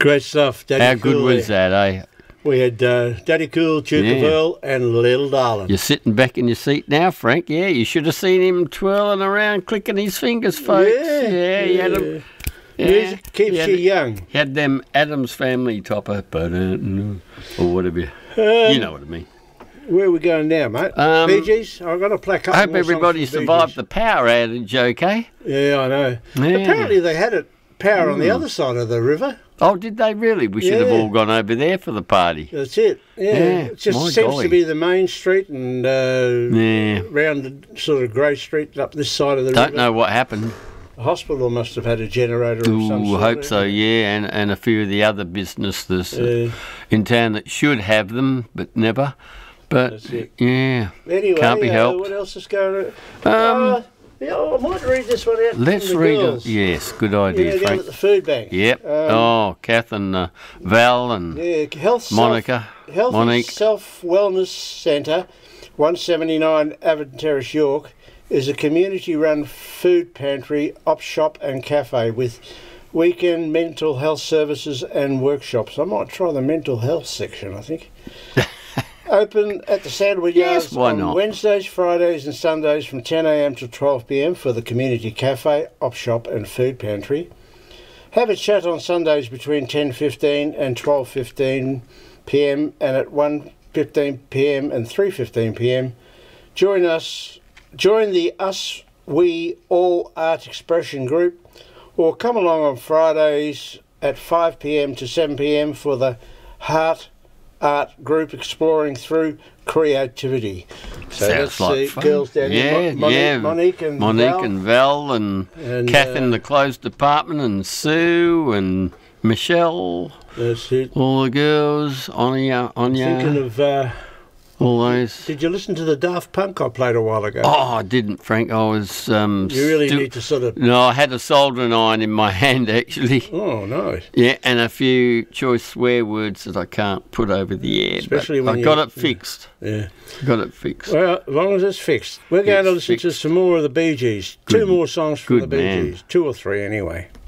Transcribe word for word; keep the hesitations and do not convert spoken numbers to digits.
Great stuff, Daddy How Cool good was there. that, eh? We had uh, Daddy Cool, Duke Yeah. of Earl, and Little Darling. You're sitting back in your seat now, Frank. Yeah, you should have seen him twirling around, clicking his fingers, folks. Yeah, yeah, he had them. Yeah, Music keeps he had, you young. He had them Adams Family topper, but uh, or whatever. Um, You know what I mean. Where are we going now, mate? Um, Bee Gees? I've got to play a couple I hope more songs everybody from the Bee survived Gees. the power outage, okay? Yeah, I know. Yeah. Apparently they had it power on the Mm. other side of the river. Oh, did they really? We should have Yeah. all gone over there for the party. That's it. Yeah, Yeah, it just my seems golly. to be the main street and uh, Yeah. round the sort of Grey Street up this side of the Don't river. know what happened. The hospital must have had a generator of some Ooh, sort. hope so, yeah, and, and a few of the other businesses Yeah. in town that should have them, but never. But, That's it. yeah, Anyway, Can't be uh, helped. what else is going Um, on? uh, yeah, I might read this one out. let's from the read girls. it. Yes, good Yeah, idea, down Frank. at the food bank. Yep. Um, oh, Kath and uh, Val and Yeah, Health Monica, Self, Health Monique. Self Wellness Centre, one seventy-nine Avon Terrace, York, is a community-run food pantry, op shop and cafe with weekend mental health services and workshops. I might try the mental health section, I think. Open at the Sandwood Yes, Yards why on not? Wednesdays, Fridays and Sundays from ten a m to twelve p m for the community cafe, op shop and food pantry. Have a chat on Sundays between ten fifteen and twelve fifteen p m and at one fifteen p m and three fifteen p m. Join us, join the Us We All Art Expression group, or come along on Fridays at five p m to seven p m for the Heart Art group exploring through creativity. So Sounds that's like the fun. girls down Yeah, here, Mon- Monique, yeah. Monique and Monique Val. and Val and, And, Kath in uh, the clothes department and Sue and Michelle, That's it. all the girls, Anya, Thinking Anya, of, uh, all those. did you listen to the Daft Punk I played a while ago? Oh, I didn't, Frank. I was. Um, you really stu- need to sort of. No, I had a soldering iron in my hand actually. Oh, nice. Yeah, and a few choice swear words that I can't put over the air. Especially but when I got you- it fixed. Yeah. Got it fixed. Well, as long as it's fixed. We're going It's to listen to fixed. some more of the Bee Gees. Two Good- more songs from good the Bee man. Gees. Two or three, anyway.